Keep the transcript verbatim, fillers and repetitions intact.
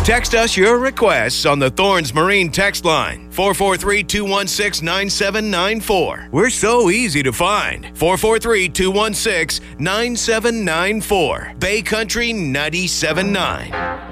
Text us your requests on the Thorns Marine text line, four four three, two one six, nine seven nine four. We're so easy to find. four four three, two one six, nine seven nine four. Bay Country ninety-seven point nine.